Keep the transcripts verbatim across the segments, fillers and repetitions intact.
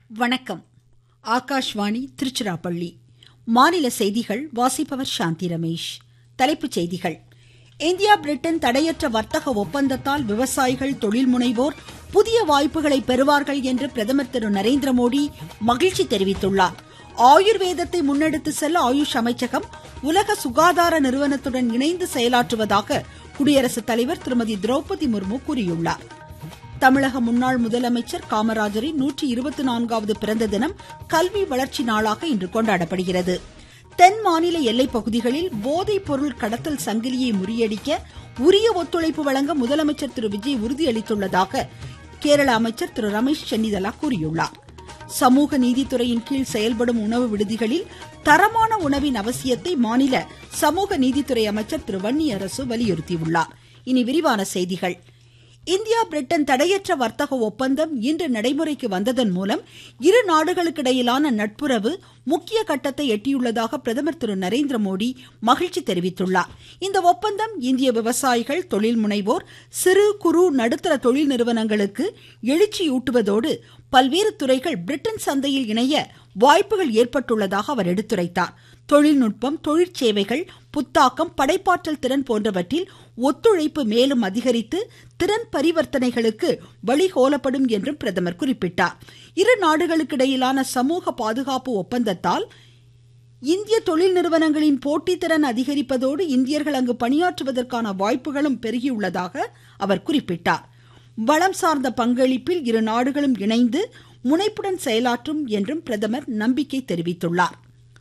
வணக்கம். ஆகாஷ்வாணி திருச்சிராப்பள்ளி. மாநில செய்திகள் வாசிப்பவர் சாந்தி ரமேஷ். தலைப்புச் செய்திகள். இந்தியா பிரிட்டன் தடையற்ற வர்த்தக ஒப்பந்தத்தால் விவசாயிகள், தொழில் முனைவோர் புதிய வாய்ப்புகளை பெறுவார்கள் என்று பிரதமர் திரு நரேந்திர மோடி மகிழ்ச்சி தெரிவித்துள்ளார். ஆயுர்வேதத்தை முன்னெடுத்து செல்ல ஆயுஷ் அமைச்சகம் உலக சுகாதார நிறுவனத்துடன் இணைந்து செயலாற்றுவதாக குடியரசுத் தலைவர் திருமதி திரௌபதி முர்மு கூறியுள்ளார். தமிழக முன்னாள் முதலமைச்சர் காமராஜரின் நூற்றி இருபத்தி நான்காவது பிறந்த தினம் கல்வி வளர்ச்சி நாளாக இன்று கொண்டாடப்படுகிறது. தென் மாநில எல்லைப் பகுதிகளில் போதைப் பொருள் கடத்தல் சங்கிலியை முறியடிக்க உரிய ஒத்துழைப்பு வழங்க முதலமைச்சர் திரு விஜய் உறுதியளித்துள்ளதாக கேரள அமைச்சர் திரு ரமேஷ் சென்னிதலா கூறியுள்ளார். சமூக நீதித்துறையின் கீழ் செயல்படும் உணவு விடுதிகளில் தரமான உணவின் அவசியத்தை மாநில சமூக நீதித்துறை அமைச்சர் திரு வன்னியரசு வலியுறுத்தியுள்ளார். இனி விரிவான செய்திகள். இந்தியா பிரிட்டன் தடையற்ற வர்த்தக ஒப்பந்தம் இன்று நடைமுறைக்கு வந்ததன் மூலம் இரு நாடுகளுக்கிடையிலான நட்புறவு முக்கிய கட்டத்தை எட்டியுள்ளதாக பிரதமர் திரு நரேந்திர மோடி மகிழ்ச்சி தெரிவித்துள்ளார். இந்த ஒப்பந்தம் இந்திய விவசாயிகள், தொழில் முனைவோர், சிறு குறு நடுத்தர தொழில் நிறுவனங்களுக்கு எழுச்சியூட்டுவதோடு பல்வேறு துறைகள் பிரிட்டன் சந்தையில் இணைய வாய்ப்புகள் ஏற்பட்டுள்ளதாக அவர் எடுத்துரைத்தார். தொழில்நுட்பம், தொழிற்சேவைகள், புத்தாக்கம், படைப்பாற்றல் திறன் போன்றவற்றில் ஒத்துழைப்பு மேலும் அதிகரித்து திறன் பரிவர்த்தனைகளுக்கு வழிகோலப்படும் என்றும் பிரதமர் குறிப்பிட்டார். இரு நாடுகளுக்கிடையிலான சமூக பாதுகாப்பு ஒப்பந்தத்தால் இந்திய தொழில் நிறுவனங்களின் போட்டித்திறன் அதிகரிப்பதோடு இந்தியர்கள் அங்கு பணியாற்றுவதற்கான வாய்ப்புகளும் பெருகியுள்ளதாக அவர் குறிப்பிட்டார். வளம் சார்ந்த பங்களிப்பில் இரு நாடுகளும் இணைந்து முனைப்புடன் செயலாற்றும் என்றும் பிரதமர் நம்பிக்கை தெரிவித்துள்ளார்.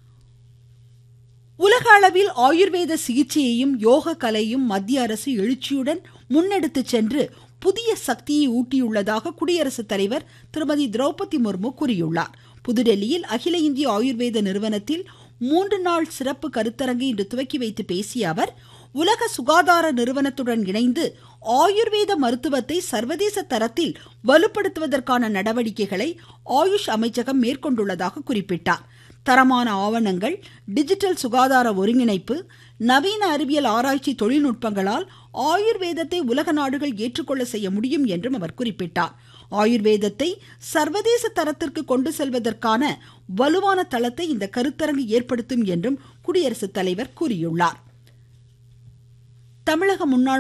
உலக அளவில் ஆயுர்வேத சிகிச்சையையும் யோக கலையும் மத்திய அரசு எழுச்சியுடன் முன்னெடுத்து சென்று புதிய சக்தியை ஊட்டியுள்ளதாக குடியரசுத் தலைவர் திருமதி திரௌபதி முர்மு கூறியுள்ளார். புதுடெல்லியில் அகில இந்திய ஆயுர்வேத நிறுவனத்தில் மூன்று நாள் சிறப்பு கருத்தரங்கை இன்று துவக்கி வைத்து பேசிய அவர், உலக சுகாதார நிறுவனத்துடன் இணைந்து ஆயுர்வேத மருத்துவத்தை சர்வதேச தரத்தில் வலுப்படுத்துவதற்கான நடவடிக்கைகளை ஆயுஷ் அமைச்சகம் மேற்கொண்டுள்ளதாக குறிப்பிட்டார். தரமான ஆவணங்கள், டிஜிட்டல் சுகாதார ஒருங்கிணைப்பு, நவீன அறிவியல் ஆராய்ச்சி தொழில்நுட்பங்களால் ஆயுர்வேதத்தை உலக நாடுகள் ஏற்றுக்கொள்ள செய்ய முடியும் என்றும் அவர் குறிப்பிட்டார். ஆயுர்வேதத்தை சர்வதேச தரத்திற்கு கொண்டு செல்வதற்கான வலுவான தளத்தை இந்த கருத்தரங்கு ஏற்படுத்தும் என்றும் குடியரசுத் தலைவர் கூறியுள்ளார். தமிழக முன்னாள்